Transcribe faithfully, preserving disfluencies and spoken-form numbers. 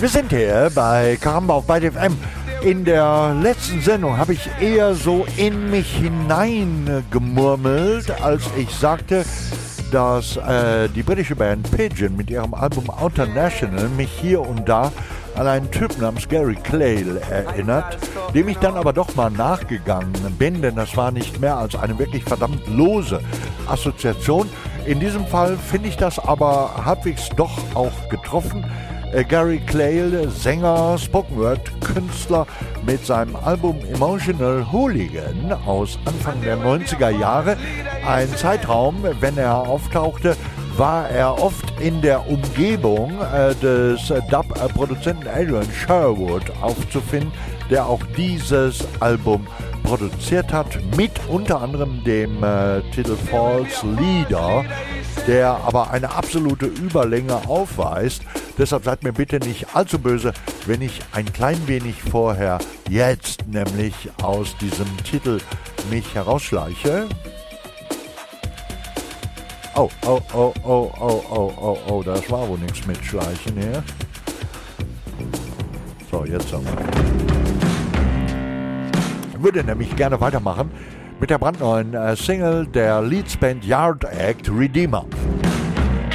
Wir sind hier bei Karamba auf Byte F M. In der letzten Sendung habe ich eher so in mich hineingemurmelt, als ich sagte, dass äh, die britische Band Pigeon mit ihrem Album International mich hier und da an einen Typ namens Gary Clayle erinnert, dem ich dann aber doch mal nachgegangen bin, denn das war nicht mehr als eine wirklich verdammt lose Assoziation. In diesem Fall finde ich das aber halbwegs doch auch getroffen. Äh, Gary Clayle, Sänger, Spoken-Word-Künstler mit seinem Album Emotional Hooligan aus Anfang der neunziger Jahre. Ein Zeitraum, wenn er auftauchte, war er oft in der Umgebung äh, des äh, Dub-Produzenten Adrian Sherwood aufzufinden, der auch dieses Album produziert hat, mit unter anderem dem äh, Titel False Leader, der aber eine absolute Überlänge aufweist. Deshalb seid mir bitte nicht allzu böse, wenn ich ein klein wenig vorher jetzt nämlich aus diesem Titel mich herausschleiche. Oh, oh, oh, oh, oh, oh, oh, oh, das war wohl nichts mit Schleichen hier. So, jetzt haben wir. Ich würde nämlich gerne weitermachen mit der brandneuen äh, Single der Leeds Band Yard Act, Redeemer.